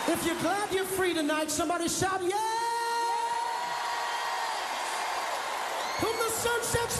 If you're glad you're free tonight, somebody shout, yeah! Whom the sun sets